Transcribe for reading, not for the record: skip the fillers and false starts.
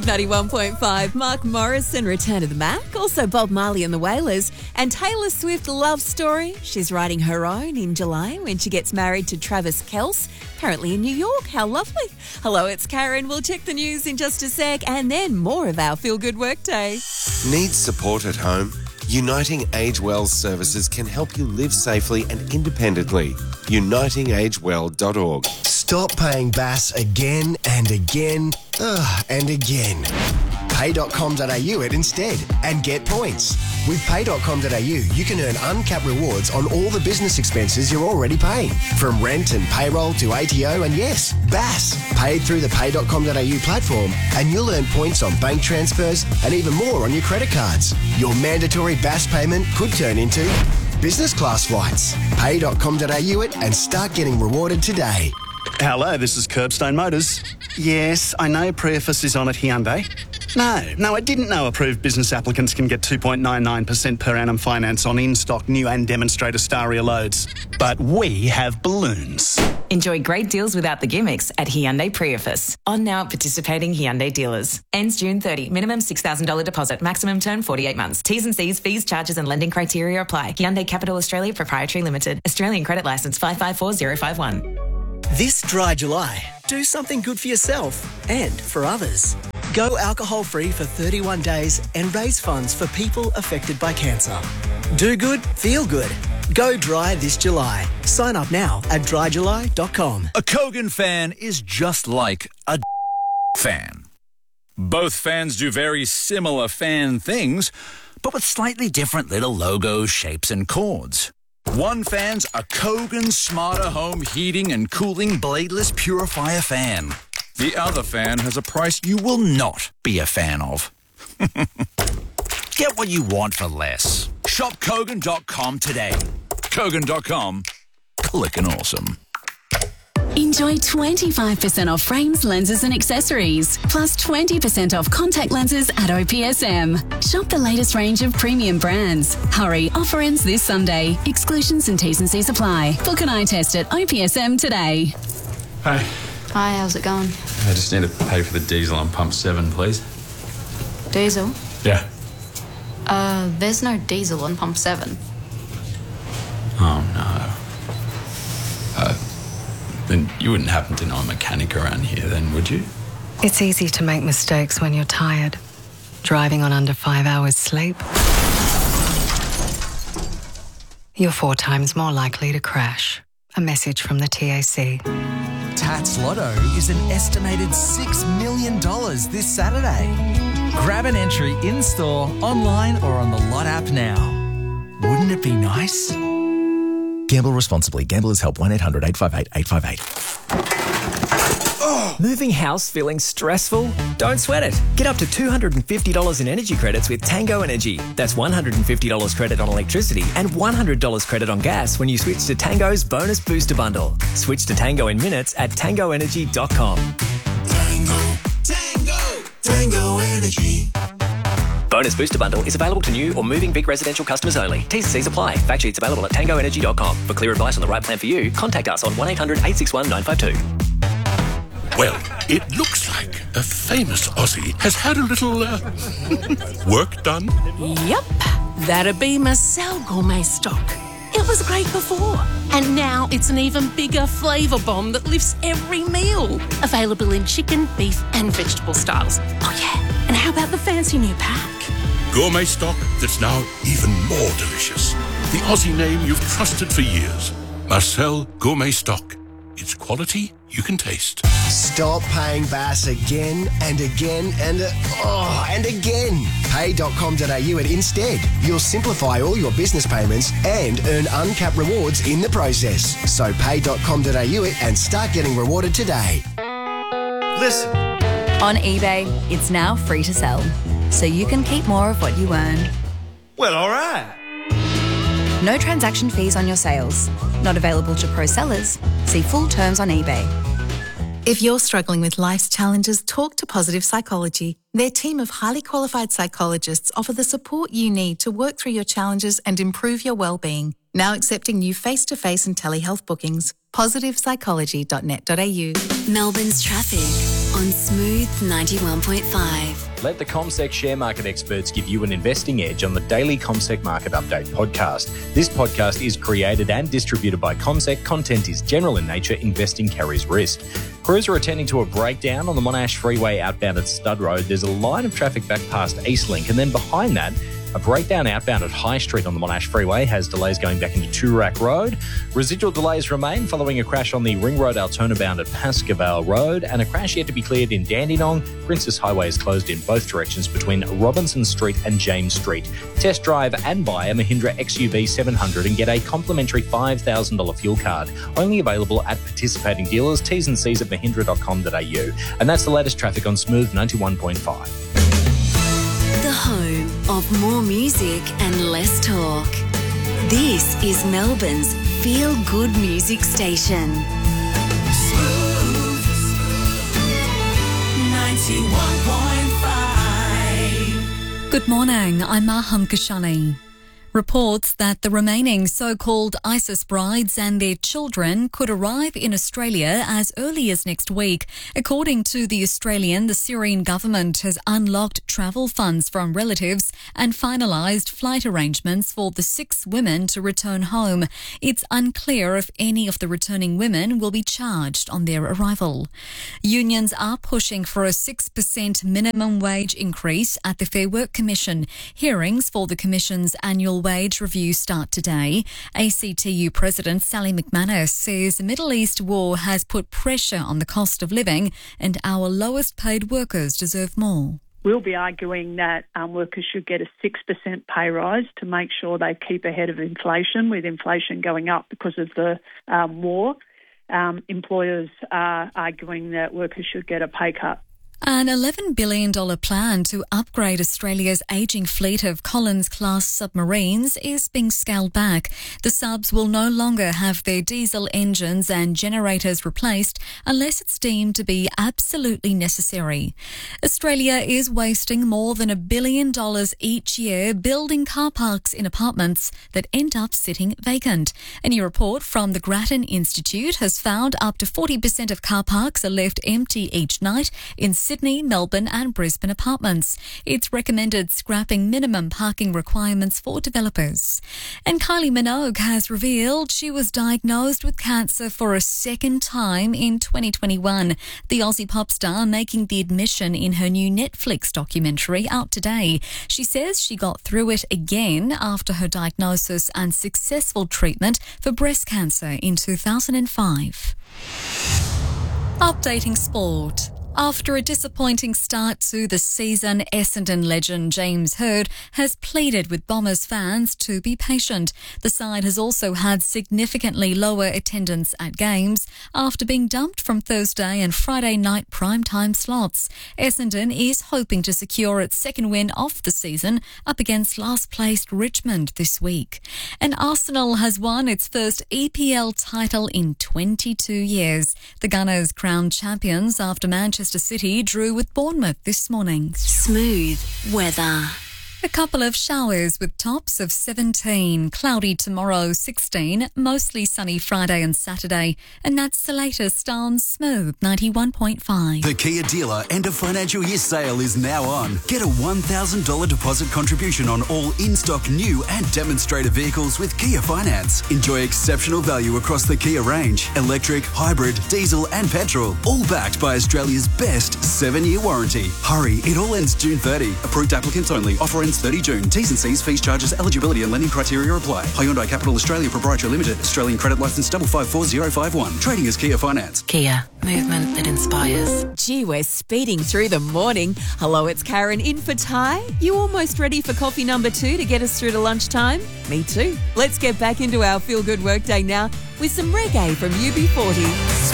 91.5, Mark Morrison, Return of the Mac. Also Bob Marley and the Wailers. And Taylor Swift, Love Story. She's writing her own in July when she gets married to Travis Kelce, apparently in New York. How lovely. Hello, it's Karen. We'll check the news in just a sec and then more of our Feel Good Workday. Need support at home? Uniting Age Well's services can help you live safely and independently. UnitingAgeWell.org. Stop paying BAS again and again and again. Pay.com.au it instead and get points. With Pay.com.au, you can earn uncapped rewards on all the business expenses you're already paying. From rent and payroll to ATO and yes, BAS. Paid through the Pay.com.au platform and you'll earn points on bank transfers and even more on your credit cards. Your mandatory BAS payment could turn into business class flights. Pay.com.au it and start getting rewarded today. Hello, this is Curbstone Motors. Yes, I know Preface is on at Hyundai. No, I didn't know approved business applicants can get 2.99% per annum finance on in-stock new and demonstrator Staria loads. But we have balloons. Enjoy great deals without the gimmicks at Hyundai Preface. On now at participating Hyundai dealers. Ends June 30. Minimum $6,000 deposit. Maximum term 48 months. T's and C's, fees, charges and lending criteria apply. Hyundai Capital Australia Proprietary Limited. Australian Credit Licence 554051. This dry July, do something good for yourself and for others. Go alcohol-free for 31 days and raise funds for people affected by cancer. Do good, feel good. Go dry this July. Sign up now at dryjuly.com. A Kogan fan is just like a fan. Both fans do very similar fan things, but with slightly different little logos, shapes and chords. One fan's a Kogan Smarter Home Heating and Cooling Bladeless Purifier fan. The other fan has a price you will not be a fan of. Get what you want for less. Shop Kogan.com today. Kogan.com. Clickin' awesome. Enjoy 25% off frames, lenses and accessories, plus 20% off contact lenses at OPSM. Shop the latest range of premium brands. Hurry, offer ends this Sunday. Exclusions and T's and C's apply. Book an eye test at OPSM today. Hey. Hi, how's it going? I just need to pay for the diesel on pump 7, please. Diesel? Yeah. There's no diesel on pump 7. Oh, no. Then you wouldn't happen to know a mechanic around here then, would you? It's easy to make mistakes when you're tired. Driving on under 5 hours sleep. You're 4 times more likely to crash. A message from the TAC. Tats Lotto is an estimated $6 million this Saturday. Grab an entry in-store, online or on the Lot app now. Wouldn't it be nice? Gamble responsibly. Gamblers Help 1-800-858-858. Moving house feeling stressful? Don't sweat it. Get up to $250 in energy credits with Tango Energy. That's $150 credit on electricity and $100 credit on gas when you switch to Tango's Bonus Booster Bundle. Switch to Tango in minutes at tangoenergy.com. Tango Energy. Bonus Booster Bundle is available to new or moving big residential customers only. T's and C's apply. Fact sheets available at tangoenergy.com. For clear advice on the right plan for you, contact us on 1-800-861-952. Well, it looks like a famous Aussie has had a little work done. Yep, that'd be Marcel Gourmet Stock. It was great before, and now it's an even bigger flavour bomb that lifts every meal. Available in chicken, beef and vegetable styles. Oh yeah, and how about the fancy new pack? Gourmet stock that's now even more delicious. The Aussie name you've trusted for years. Marcel Gourmet Stock. It's quality you can taste. Stop paying BAS again and again and again. Pay.com.au it instead. You'll simplify all your business payments and earn uncapped rewards in the process. So pay.com.au it and start getting rewarded today. Listen. On eBay, it's now free to sell, so you can keep more of what you earn. Well, all right. No transaction fees on your sales. Not available to pro sellers. See full terms on eBay. If you're struggling with life's challenges, talk to Positive Psychology. Their team of highly qualified psychologists offer the support you need to work through your challenges and improve your well-being. Now accepting new face-to-face and telehealth bookings. PositivePsychology.net.au. Melbourne's traffic. on Smooth 91.5. Let the CommSec share market experts give you an investing edge on the daily CommSec Market Update podcast. This podcast is created and distributed by CommSec. Content is general in nature. Investing carries risk. Crews are attending to a breakdown on the Monash Freeway outbound at Stud Road. There's a line of traffic back past Eastlink, and then behind that, a breakdown outbound at High Street on the Monash Freeway has delays going back into Toorak Road. Residual delays remain following a crash on the Ring Road Altona bound at Pascoe Road, and a crash yet to be cleared in Dandenong. Princess Highway is closed in both directions between Robinson Street and James Street. Test drive and buy a Mahindra XUV 700 and get a complimentary $5,000 fuel card. Only available at participating dealers. T's and C's at mahindra.com.au. And that's the latest traffic on Smooth 91.5. The home of more music and less talk. This is Melbourne's feel-good music station. Smooth 91.5. Good morning, I'm Maham Kashani. Reports that the remaining so-called ISIS brides and their children could arrive in Australia as early as next week. According to The Australian, the Syrian government has unlocked travel funds from relatives and finalised flight arrangements for the 6 women to return home. It's unclear if any of the returning women will be charged on their arrival. Unions are pushing for a 6% minimum wage increase at the Fair Work Commission. Hearings for the Commission's annual wage review start today. ACTU President Sally McManus says the Middle East war has put pressure on the cost of living and our lowest paid workers deserve more. We'll be arguing that workers should get a 6% pay rise to make sure they keep ahead of inflation, with inflation going up because of the war. Employers are arguing that workers should get a pay cut. An $11 billion plan to upgrade Australia's ageing fleet of Collins-class submarines is being scaled back. The subs will no longer have their diesel engines and generators replaced unless it's deemed to be absolutely necessary. Australia is wasting more than $1 billion each year building car parks in apartments that end up sitting vacant. A new report from the Grattan Institute has found up to 40% of car parks are left empty each night in Sydney, Melbourne and Brisbane apartments. It's recommended scrapping minimum parking requirements for developers. And Kylie Minogue has revealed she was diagnosed with cancer for a second time in 2021. The Aussie pop star making the admission in her new Netflix documentary out today. She says she got through it again after her diagnosis and successful treatment for breast cancer in 2005. Updating sport. After a disappointing start to the season, Essendon legend James Hird has pleaded with Bombers fans to be patient. The side has also had significantly lower attendance at games after being dumped from Thursday and Friday night primetime slots. Essendon is hoping to secure its second win of the season up against last-placed Richmond this week. And Arsenal has won its first EPL title in 22 years. The Gunners crowned champions after Manchester City drew with Bournemouth this morning. Smooth weather. A couple of showers with tops of 17, cloudy tomorrow 16, mostly sunny Friday and Saturday, and that's the latest on Smooth 91.5. The Kia dealer end of financial year sale is now on. Get a $1,000 deposit contribution on all in-stock new and demonstrator vehicles with Kia Finance. Enjoy exceptional value across the Kia range, electric, hybrid, diesel and petrol, all backed by Australia's best 7-year warranty. Hurry, it all ends June 30. Approved applicants only. Offer ends 30 June. T's and C's, fees, charges, eligibility and lending criteria apply. Hyundai Capital Australia Proprietary Limited. Australian credit licence 554051. Trading as Kia Finance. Kia. Movement that inspires. Gee, we're speeding through the morning. Hello, it's Karen in for Ty. You almost ready for coffee number 2 to get us through to lunchtime? Me too. Let's get back into our feel-good workday now with some reggae from UB40.